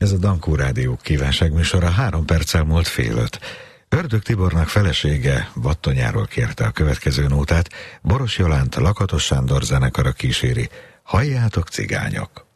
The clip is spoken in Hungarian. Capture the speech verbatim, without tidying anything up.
Ez a Dankó Rádió kívánságműsora, három perccel múlt fél öt. Ördög Tibornak felesége Battonyáról kérte a következő nótát, Boros Jolánt Lakatos Sándor zenekara kíséri. Halljátok, cigányok!